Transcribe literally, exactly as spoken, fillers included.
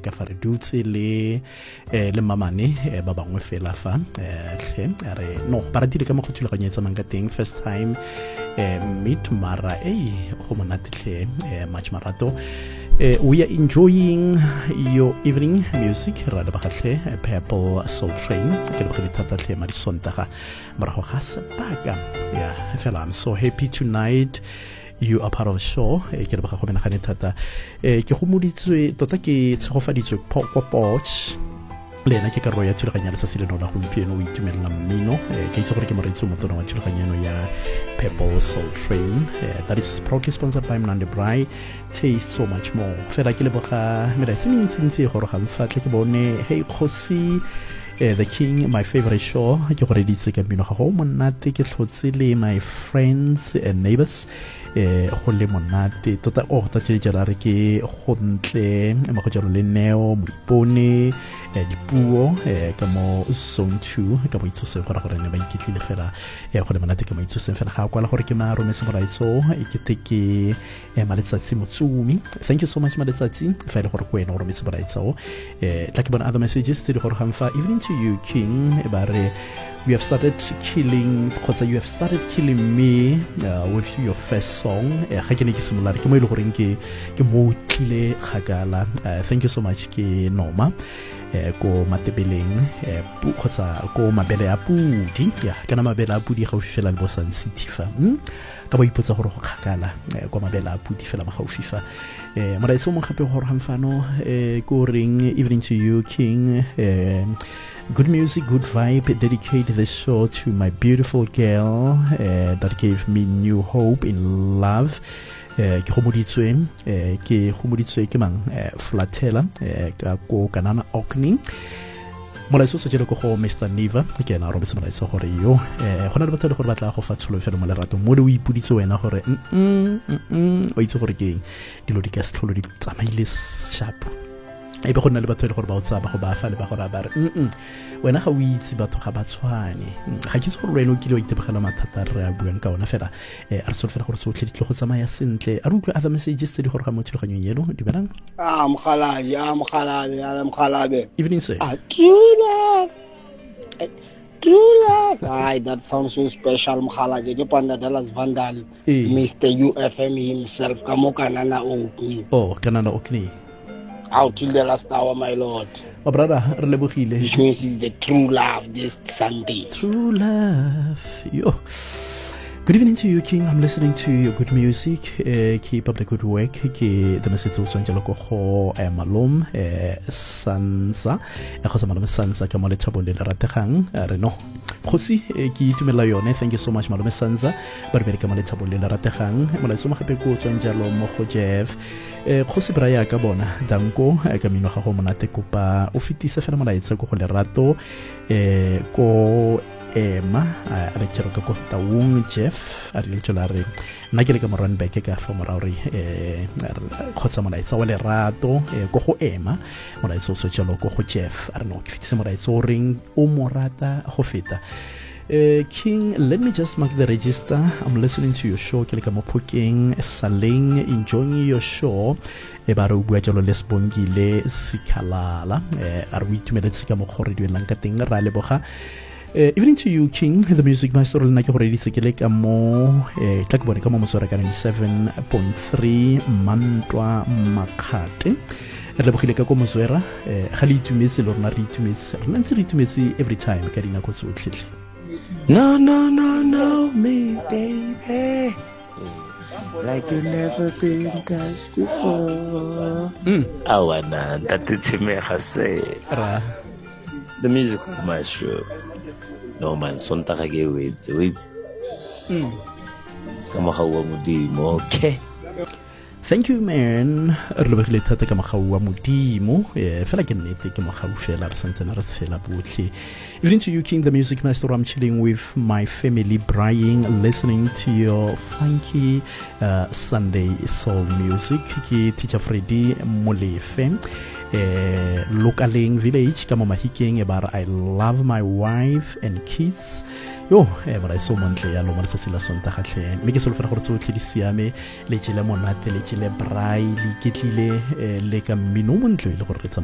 ka fa re dutse le le mamane ba bangwe fela fa hle re no ba re dire ka mo go thulaganya tsa manga teng first time meet mara eh go monate hle much marato. Uh, we are enjoying your evening music ra ba khatle Purple Soul Train ke le bkhali thata tle mari sontaga morago ga sebaka yeah fela I'm so happy tonight you are part of the show ke le bga go mena gane thata ke go moditswe tota ke tshegofaditswe kwa Poch le ena ke ka roya thulaganya le tsatsi le no la go mpieno o itumelela mmino ke itse gore ke moreitso motona wa thulaganyano ya Purple Soul Train that is proudly sponsored by Mnandi Braai. Taste so much more fela ke le boga melaetsa mentsi gore ga mfatle ke bone hey Khosi Uh, the King, my favorite show. Ke gore ditse ka mmino ga go monate ke tlhotse le my friends and neighbors eh go le monate tota o ta tse jara re ke go ntle ma go jalo le neo moipone eh dipuo eh ka mo zone two ka mo itsose gore gore ne ba ikitlile fela eh go le monate ka mo itsose fela ga kwa la gore ke ma rome se moraitso e ke teke eh maletsatsi motsumi. Thank you so much maletsatsi fa ile gore go ena gore me se moraitso eh tla ke bona other messages tse di gore ga mfa evening to you King e bare you have started killing because you have started killing me uh, with your first song eh ga ke ne ke simolare ke mo ile gore ke ke mo tlile khagala. Thank you so much ke Noma eh ko matebeleng eh pu khotsa ko mabele a pudi ya kana mabele a pudi ga o fifela le bosan sitifa hm ka ba ipotsa gore go khagala ko mabele a pudi fela ma ga o fifa eh mara iso mo gape gore hamfano eh ko ring evening to you King eh good music, good vibe. Dedicate this show to my beautiful girl uh, that gave me new hope in love. Ke homoditswe ke homoditswe ke mang Flatela ka ko kanana Okni mola so se jelo go Mister Niva ke na robetse mola so gore yo eh gona le batho le gore batla go fa tsholo fela mo lerato mo le o ipuditse wena gore mm o itse gore ke dilo di ka se tlholo di tsamaile sharp e be gona le batho le gore ba o tsaba go ba fa le ba gore ba re mm wena ga o itse batho ga ba tshwane ga ke itse gore wena o kile o itebegela mathata re a buang ka ona fela eh a re so fela gore so tle go tsamaya sentle a re utlwe other messages tse di gore ga mo thulaganyong yeno di berang ah mogalabe ah mogalabe ah mogalabe evening sir ah true love true love ah that sounds so special mogalabe ke Panda Dallas Vandal Mister U F M himself ka mo kanana Okni oh kanana Okni out till the last hour, my lord. Oh, brother, relebogile. Which means it's the true love this Sunday. True love. Yo. Good evening to you, King. I'm listening to your good music. Uh, keep up the good work. Ke the message of Sanjalo ko eh malum eh Sansa. E go sa malum Sansa ka mo le tshabole le rategang. Re no. Khosi ke itumela yone. Thank you so much malum Sansa. Ba re ka mo le tshabole le rategang. Mo le tsoma gape ko Sanjalo mo go Jeff. Eh Khosi braya ka bona. Danko ka mino ga go monate kopa o fitisa fela molaetsa ko go le rato eh ko Emma a re tshero ka go Taung Jeff a re tshela re nna ke le ka morwan back ka fa morauri eh khotsa molaetsa wa le rato go go Emma molaetsa so tshelo go go Jeff a re no ke fitse molaetsa o ring o morata go feta. Uh, King, let me just mark the register. I'm listening to your show. Ke le ka mo Phokeng Saling, enjoying your show. E ba re o bua jalo le Sibongile Sikhalala eh a re o itumeletse ka mo gore di lang ka teng ra leboga. Uh, evening to you, King, the music master. Le na ke gore di se ke le ka mo eh tla ke bone ka mo mosora ka ninety-seven point three Mantwa Makhate. Re lebogile ka ko moswera eh ga le itumetse le rona re itumetse re ntse re itumetse every time ka dina go tsotlhe. No, no, no, no, me, baby. Like you never been touched before. Mm. I wanna that it's me, say. The music of my show. No man, Sonta Hage wait, wait. Mm. Come on, okay. Thank you, man. Re lebogile thata ka magaua modimo eh fela ke nnete ke magau fela re santse re tshela botlhe. Evening to you, King, the music master. I'm chilling with my family, Braai, listening to your funky uh, Sunday soul music. Ke Teacher Freddy Molefe eh Lokaleng village ka mo Mahikeng e bara I love my wife and kids. Yo eh bara so montle ya lo mo tsatsi la sonta gatlhe me ke solofela gore tsotlhe di siame le tshile monate le tshile Braai le ketlile le ka mmino montle le gore